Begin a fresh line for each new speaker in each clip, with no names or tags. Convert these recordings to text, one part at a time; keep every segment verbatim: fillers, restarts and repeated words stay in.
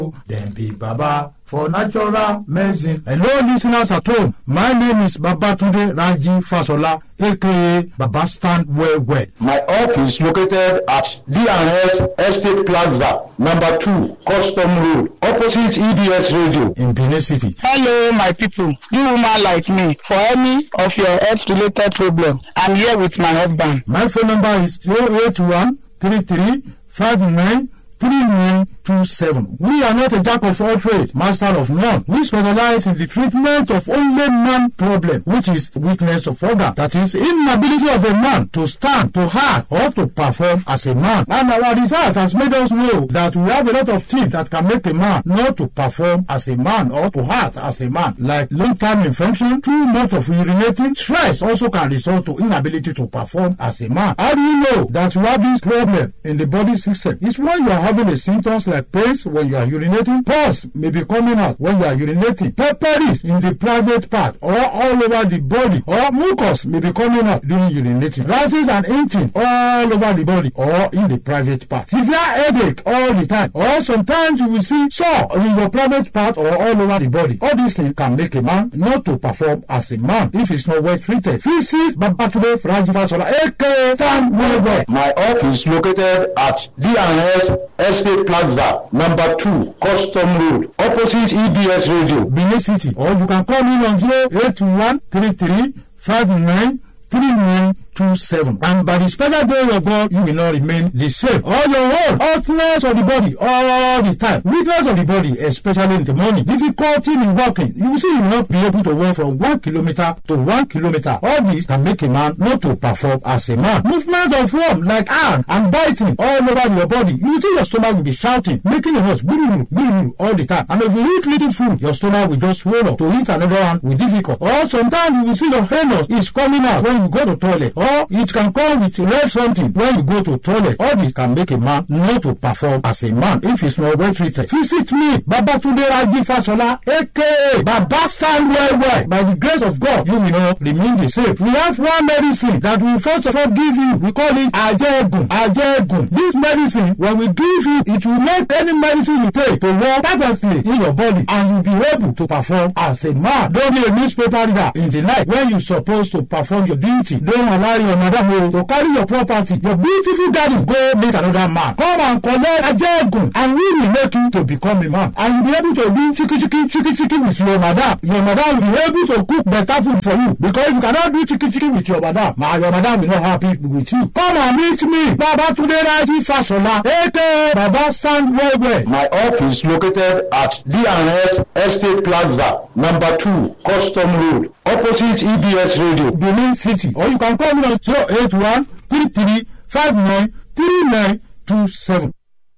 Dem be Baba for natural medicine. Hello, listeners at home. My name is Babatunde Raji Fasola, aka Baba Stand Well Well.
My office located at D and S Estate Plaza, number two, Custom Road, opposite E B S Radio
in Benin City.
Hello, my people. You woman like me, for any of your health-related problem, I'm here with my husband.
My phone number is zero eight one three three five nine three nine two seven. We are not a jack of all trades, master of none. We specialize in the treatment of only man problem, which is weakness of organ, that is inability of a man to stand, to act, or to perform as a man. And our research has made us know that we have a lot of things that can make a man not to perform as a man or to act as a man, like long-term infection, too much of urinating. Stress also can result to inability to perform as a man. How do you know that you have this problem in the body system? It's when you are having the symptoms like pains when you are urinating, pus may be coming out when you are urinating, pepperies in the private part or all over the body, or mucus may be coming out during urinating, rashes and itching all over the body or in the private part, severe headache all the time, or sometimes you will see sore in your private part or all over the body. All these things can make a man not to perform as a man if it's not well treated. Visit Babatunde Raji Fasola, aka Stand Well Well.
My office located at D and S Estate Plaza, number two, Custom Road, opposite E B S Radio,
Benin City. Or you can call me on zero eight one three three five nine three nine two seven. And by the special glory of God, you will not remain the same. All your whole hotness of the body all the time, weakness of the body, especially in the morning, difficulty in walking. You will see you will not be able to walk from one kilometer to one kilometer. All this can make a man not to perform as a man. Movement of worm like arm and biting all over your body. You will see your stomach will be shouting, making a noise, boo boo all the time. And if you eat little food, your stomach will just swell up. To eat another one will be difficult. Or sometimes you will see your anus is coming out when you go to toilet. Or it can come with red something when you go to toilet. All this can make a man not to perform as a man if it's not well treated. Visit me, Babatunde Raji Fasola, aka Baba Stand Well Well. By the grace of God, you will not remain the same. We have one medicine that we first of all give you. We call it Ajegun. Ajegun. This medicine, when we give you, it will make any medicine you take to work perfectly in your body, and you'll be able to perform as a man. Don't be a newspaper reader in the night when you're supposed to perform your duty. Don't allow your madam to carry your property, your beautiful garden, go meet another man. Come and collect Ajegun, and we will make you to become a man. And you'll be able to do chicken chicken chicken chicken with your madam. Your madam will be able to cook better food for you, because if you cannot do chicken chicken with your madam, ma, your madam will not happy with you. Come and meet me, Babatunde Raji Fasola, aka Baba Stand Well Well.
My office located at D and S Estate Plaza, number two, Custom Road, opposite E B S Radio,
Benin City. Or you can call me on zero eight one three three five nine three nine two seven.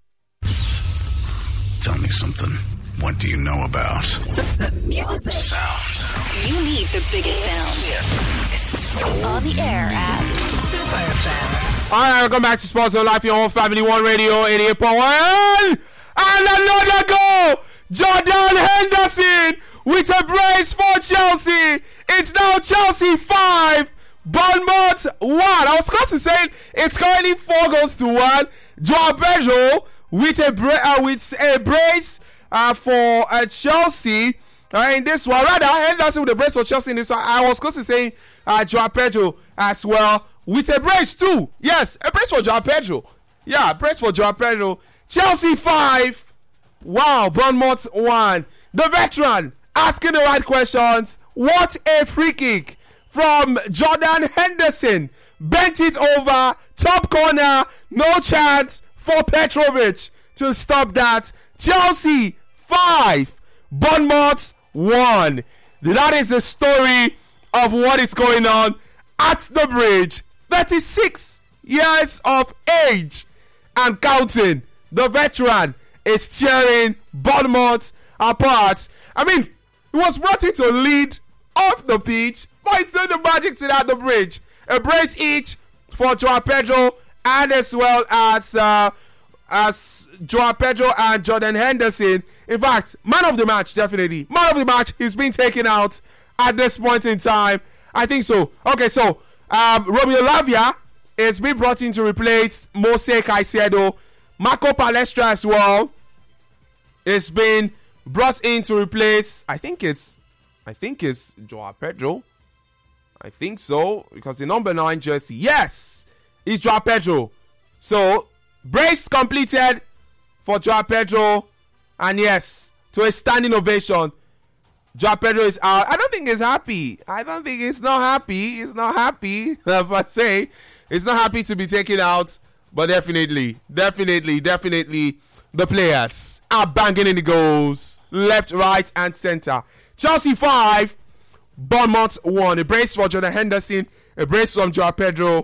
Tell me something. What do you know about
Super music?
Sound.
You need the biggest sound. On the air at Super F M.
All right, welcome back to Sports on Life, your own Family One Radio, eighty-eight point one. And another goal! Jordan Henderson with a brace for Chelsea. It's now Chelsea five, Bournemouth one. I was close to saying it's currently four goals to one. Joao Pedro with a, bra- uh, with a brace uh, for uh, Chelsea uh, in this one. Rather, Henderson with a brace for Chelsea in this one. I was close to saying uh, Joao Pedro as well with a brace too. Yes, a brace for Joao Pedro. Yeah, brace for Joao Pedro. Chelsea five. Wow, Bournemouth one. The veteran asking the right questions. What a free kick from Jordan Henderson. Bent it over, top corner, no chance for Petrovic to stop that. Chelsea five, Bournemouth one. That is the story of what is going on at the bridge. thirty-six years of age and counting. The veteran is tearing Bournemouth apart. I mean, he was brought in to lead off the pitch, but he's doing the magic to at the bridge. A brace each for Joao Pedro and as well as uh, as Joao Pedro and Jordan Henderson. In fact, man of the match, definitely. Man of the match, he's been taken out at this point in time. I think so. Okay, so um, Romeo Lavia is being brought in to replace Mose Caicedo. Marco Palestra as well it's been brought in to replace, I think it's, I think it's Joao Pedro. I think so, because the number nine jersey, yes, it's Joao Pedro. So, brace completed for Joao Pedro, and yes, to a standing ovation. Joao Pedro is out. I don't think he's happy. I don't think he's not happy. He's not happy, per se. He's not happy to be taken out, but definitely, definitely, definitely, the players are banging in the goals, left, right, and center. Chelsea five, Bournemouth one. A brace for Jordan Henderson, a brace from Joao Pedro,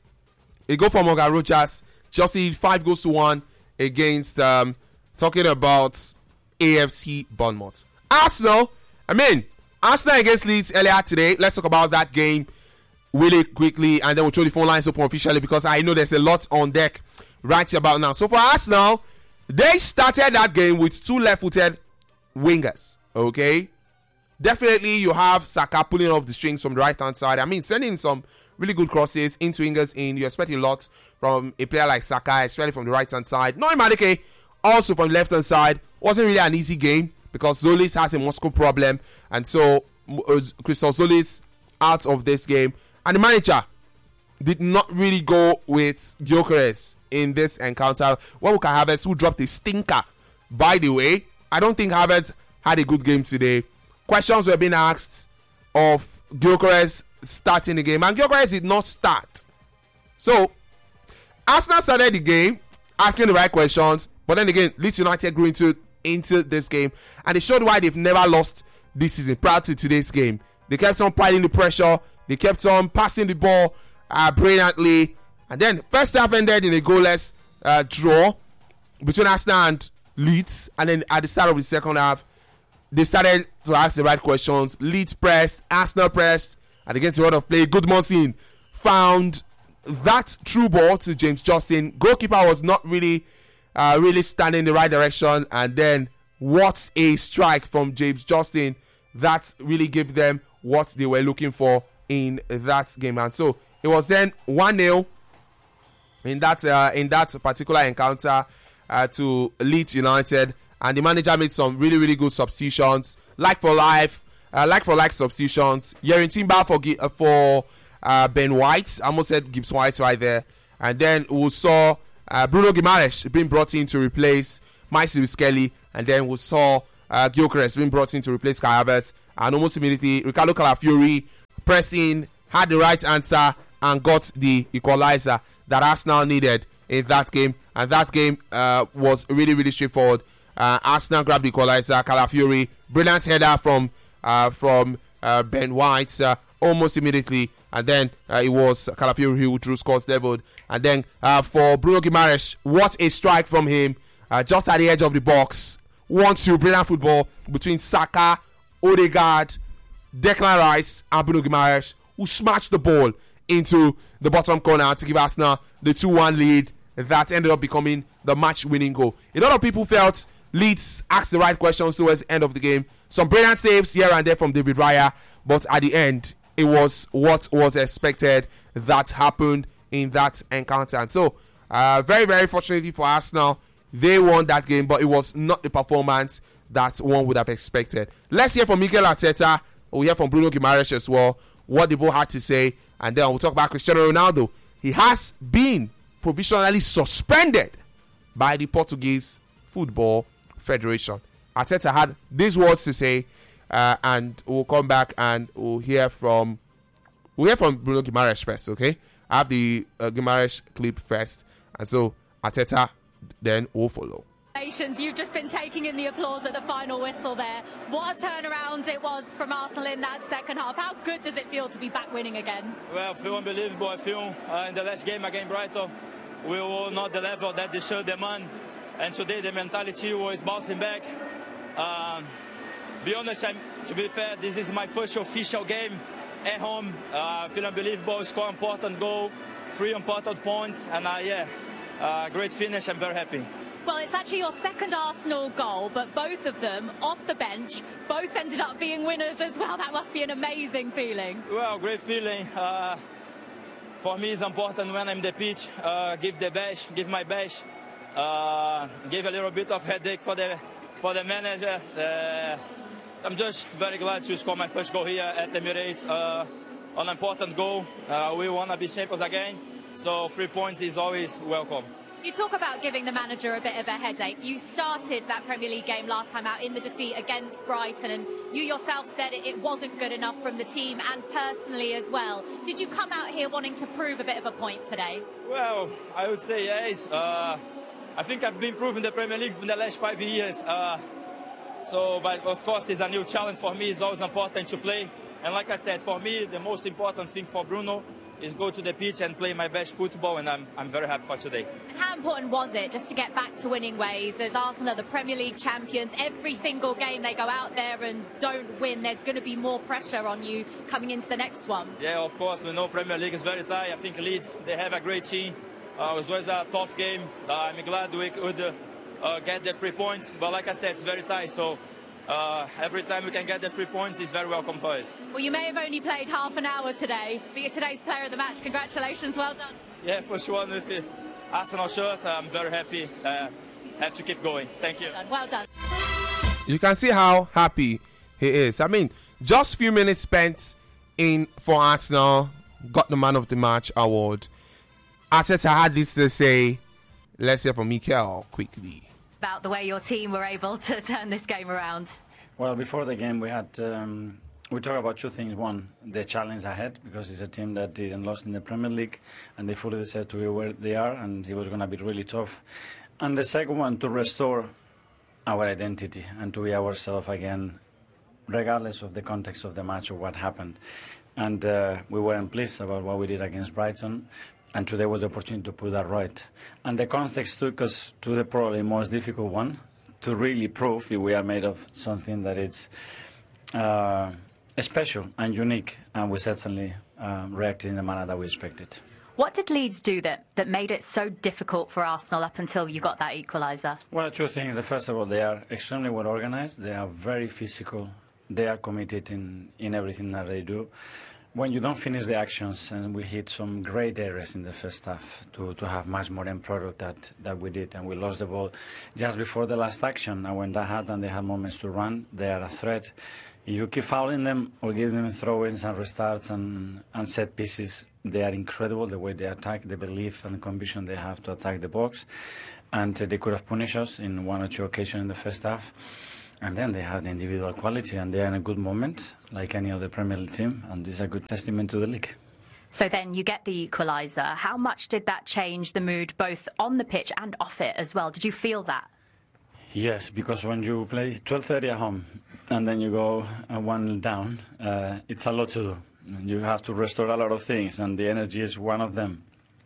a goal from Morgan Rogers. Chelsea five goals to one against, um, talking about A F C Bournemouth. Arsenal, I mean, Arsenal against Leeds earlier today. Let's talk about that game really quickly, and then we'll throw the phone lines open officially, because I know there's a lot on deck right here about now. So for Arsenal, they started that game with two left-footed wingers, okay? Definitely you have Saka pulling off the strings from the right-hand side. I mean, sending some really good crosses into wingers in. You expect a lot from a player like Saka, especially from the right-hand side. Noah Madueke also from the left-hand side. Wasn't really an easy game, because Zolis has a muscle problem, and so uh, Christos Zolis out of this game. And the manager did not really go with Gyökeres in this encounter. When we can Havertz, who dropped a stinker, by the way. I don't think Havertz had a good game today. Questions were being asked of Gyökeres starting the game, and Gyökeres did not start. So, Arsenal started the game asking the right questions, but then again, Leeds United grew into into this game, and they showed why they've never lost this season prior to today's game. They kept on piling the pressure, they kept on passing the ball uh, brilliantly, and then first half ended in a goalless uh, draw between Arsenal and Leeds, and then at the start of the second half, they started to ask the right questions. Leeds pressed, Arsenal pressed, and against the run of play, Gudmundsson found that through ball to James Justin. Goalkeeper was not really Uh, really standing in the right direction, and then what a strike from James Justin that really gave them what they were looking for in that game. And so it was then one nil in that uh, in that particular encounter uh, to Leeds United, and the manager made some really really good substitutions, like for life, uh, like for like substitutions. Yerin Timber for uh, for uh, Ben White, I almost said Gibbs White right there, and then we saw Uh, Bruno Guimaraes being brought in to replace Mason Skelly, and then we saw uh, Gyökeres being brought in to replace Kai Havertz, and almost immediately Ricardo Calafiori pressing, had the right answer and got the equalizer that Arsenal needed in that game, and that game uh, was really really straightforward. Uh, Arsenal grabbed the equalizer. Calafiori, brilliant header from uh, from uh, Ben White uh, almost immediately. And then uh, it was Calafiori who drew scores leveled. And then uh, for Bruno Guimaraes, what a strike from him. Uh, just at the edge of the box. one two, brilliant football between Saka, Odegaard, Declan Rice, and Bruno Guimaraes, who smashed the ball into the bottom corner to give Arsenal the two one lead. That ended up becoming the match-winning goal. A lot of people felt Leeds asked the right questions towards the end of the game. Some brilliant saves here and there from David Raya. But at the end, it was what was expected that happened in that encounter. And so, uh, very, very fortunately for Arsenal, they won that game, but it was not the performance that one would have expected. Let's hear from Mikel Arteta. We'll hear from Bruno Guimaraes as well, what they both had to say. And then we'll talk about Cristiano Ronaldo. He has been provisionally suspended by the Portuguese Football Federation. Arteta had these words to say. Uh, and we'll come back and we'll hear from we'll hear from Bruno Guimaraes first, okay? I have the uh, Guimaraes clip first, and so Arteta then will follow.
You've just been taking in the applause at the final whistle there. What a turnaround it was from Arsenal in that second half. How good does it feel to be back winning again?
Well, I feel unbelievable. I feel uh, in the last game against Brighton, we were not the level that they should demand, and today the mentality was bouncing back. Um, Be honest, I'm, to be fair, this is my first official game at home. I uh, feel unbelievable, score important goal, three important points, and uh, yeah, uh, great finish. I'm very happy.
Well, it's actually your second Arsenal goal, but both of them off the bench, both ended up being winners as well. That must be an amazing feeling.
Well, great feeling. Uh, for me, it's important when I'm the pitch, uh, give the best, give my best, uh, give a little bit of headache for the for the manager. Uh, I'm just very glad to score my first goal here at Emirates. Uh, an important goal. Uh, we want to be champions again, so three points is always welcome.
You talk about giving the manager a bit of a headache. You started that Premier League game last time out in the defeat against Brighton, and you yourself said it, it wasn't good enough from the team and personally as well. Did you come out here wanting to prove a bit of a point today?
Well, I would say yes. Uh, I think I've been proving the Premier League in the last five years. Uh, so, but of course, it's a new challenge for me. It's always important to play. And like I said, for me, the most important thing for Bruno is go to the pitch and play my best football, and I'm, I'm very happy for today.
And how important was it just to get back to winning ways? As Arsenal are the Premier League champions, every single game they go out there and don't win, there's going to be more pressure on you coming into the next one.
Yeah, of course, we know Premier League is very tight. I think Leeds, they have a great team. Uh, it was a tough game. Uh, I'm glad we could uh, uh, get the three points, but like I said, it's very tight, so Uh, every time we can get the three points is very welcome for us.
Well, you may have only played half an hour today, but you're today's player of the match. Congratulations, well done.
Yeah, for sure. With the Arsenal shirt, I'm very happy. Uh, have to keep going. Thank you.
Well done.
You can see how happy he is. I mean, just few minutes spent in for Arsenal, got the man of the match award. Arteta had this to say. Let's hear from Mikel quickly.
About the way your team were able to turn this game around.
Well, before the game, we had um, we talked about two things. One, the challenge ahead, because it's a team that didn't lost in the Premier League, and they fully deserve to be where they are, and it was going to be really tough. And the second one, to restore our identity and to be ourselves again, regardless of the context of the match or what happened. And uh, we weren't pleased about what we did against Brighton. And today was the opportunity to put that right. And the context took us to the probably most difficult one, to really prove if we are made of something that it's uh, special and unique, and we certainly uh, reacted in the manner that we expected.
What did Leeds do that, that made it so difficult for Arsenal up until you got that equaliser?
Well, two things. The first of all, they are extremely well organised. They are very physical. They are committed in, in everything that they do. When you don't finish the actions, and we hit some great areas in the first half to, to have much more end product that, that we did, and we lost the ball just before the last action. And when that happened, they had moments to run. They are a threat. If you keep fouling them or give them throw-ins and restarts and, and set pieces, they are incredible the way they attack, the belief and the conviction they have to attack the box. And uh, they could have punished us in one or two occasions in the first half. And then they have the individual quality, and they are in a good moment, like any other Premier League team, and this is a good testament to the league.
So then you get the equaliser. How much did that change the mood, both on the pitch and off it as well? Did you feel that?
Yes, because when you play twelve thirty at home, and then you go uh, one down, uh, it's a lot to do. You have to restore a lot of things, and the energy is one of them.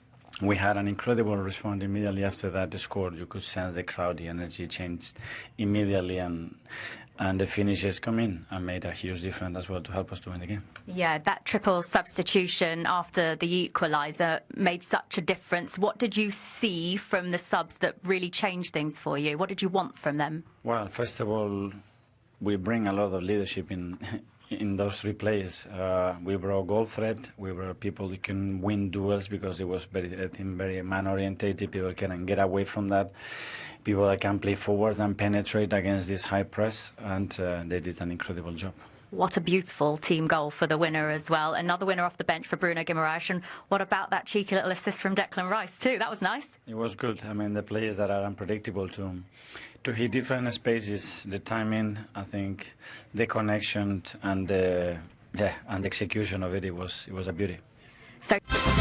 We had an incredible response immediately after that score. You could sense the crowd, the energy changed immediately, and and the finishes come in and made a huge difference as well to help us to win the game.
Yeah, that triple substitution after the equaliser made such a difference. What did you see from the subs that really changed things for you? What did you want from them?
Well, first of all, we bring a lot of leadership in in those three players. Uh, we brought goal threat. We were people who can win duels because it was very, I think, very man-orientated. People can get away from that. People that can play forward and penetrate against this high press, and uh, they did an incredible job.
What a beautiful team goal for the winner as well. Another winner off the bench for Bruno Guimaraes. And what about that cheeky little assist from Declan Rice too? That was nice.
It was good. I mean, the players that are unpredictable to to hit different spaces, the timing, I think, the connection and the yeah and the execution of it, it was it was a beauty.
So.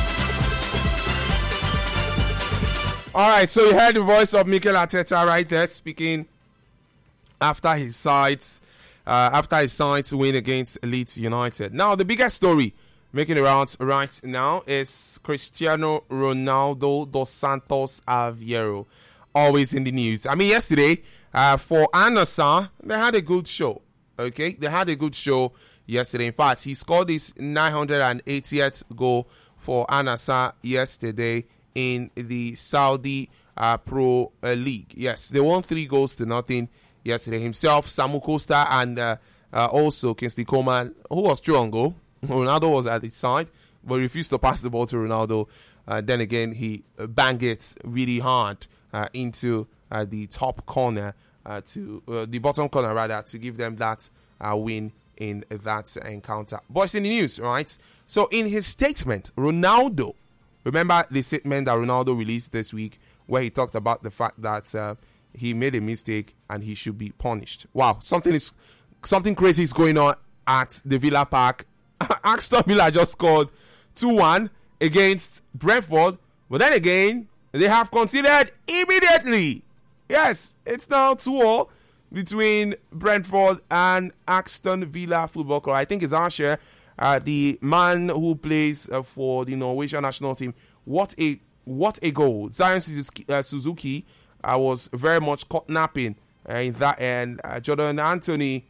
All right, so you heard the voice of Mikel Arteta right there speaking after his sides. Uh, after his sides win against Leeds United. Now, the biggest story making the rounds right now is Cristiano Ronaldo dos Santos Aveiro, always in the news. I mean, yesterday, uh, for Al-Nassr, they had a good show, okay? They had a good show yesterday. In fact, he scored his nine hundred eightieth goal for Al-Nassr yesterday in the Saudi uh, Pro League. Yes, they won three goals to nothing yesterday. Himself, Samu Costa, and uh, uh, also Kingsley Coman, who was true on goal. Ronaldo was at his side, but refused to pass the ball to Ronaldo. Uh, then again, he banged it really hard uh, into uh, the top corner uh, to uh, the bottom corner rather to give them that uh, win in that encounter. Boys, in the news, right? So in his statement, Ronaldo, remember the statement that Ronaldo released this week where he talked about the fact that uh, he made a mistake and he should be punished. Wow, something is something crazy is going on at the Villa Park. Aston Villa just scored two one against Brentford, but then again, they have conceded immediately. Yes, it's now two all between Brentford and Aston Villa Football Club. I think it's Archer, uh, the man who plays uh, for the Norwegian national team. What a what a goal! Zion Suzuki, uh, Suzuki uh, was very much caught napping uh, in that end. Uh, Jordan Anthony,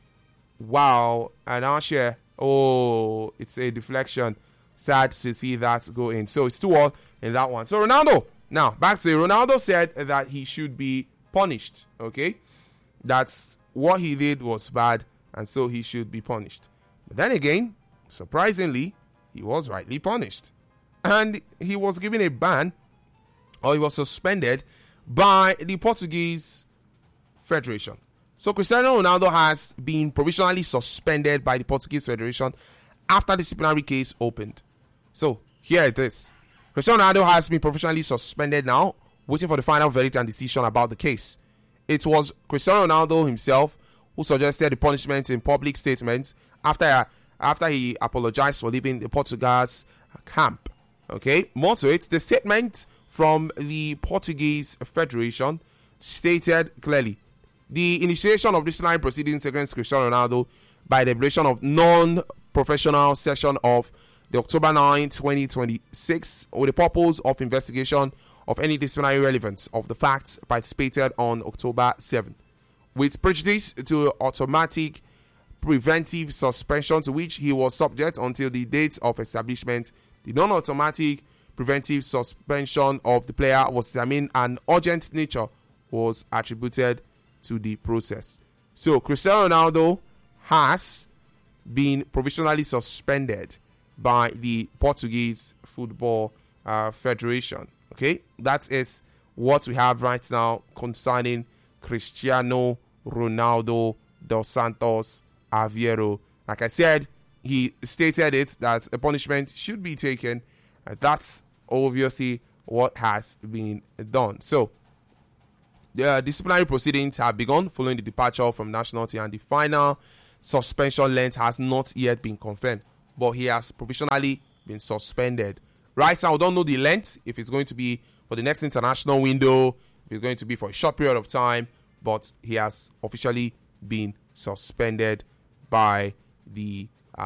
wow, and Archer. Oh, it's a deflection. Sad to see that go in. So it's two all in that one. So Ronaldo, now back to Ronaldo said that he should be punished. Okay, that's what he did was bad, and so he should be punished. But then again, surprisingly, he was rightly punished, and he was given a ban, or he was suspended by the Portuguese Federation. So Cristiano Ronaldo has been provisionally suspended by the Portuguese Federation after the disciplinary case opened. So here it is. Cristiano Ronaldo has been provisionally suspended now, waiting for the final verdict and decision about the case. It was Cristiano Ronaldo himself who suggested the punishment in public statements after after he apologized for leaving the Portuguese camp. Okay, more to it, the statement from the Portuguese Federation stated clearly the initiation of disciplinary proceedings against Cristiano Ronaldo by the deliberation of non-professional session of the October ninth, twenty twenty-six, with the purpose of investigation of any disciplinary relevance of the facts participated on October seventh, with prejudice to automatic preventive suspension to which he was subject until the date of establishment. The non-automatic preventive suspension of the player was examined and urgent nature was attributed to the process. So Cristiano Ronaldo has been provisionally suspended by the Portuguese Football uh, Federation. Okay, that is what we have right now concerning Cristiano Ronaldo dos Santos Aveiro. Like I said, he stated it that a punishment should be taken. Uh, that's obviously what has been done. So the uh, disciplinary proceedings have begun following the departure from national team, and the final suspension length has not yet been confirmed, but he has provisionally been suspended. Right now, we don't know the length, if it's going to be for the next international window, if it's going to be for a short period of time, but he has officially been suspended by the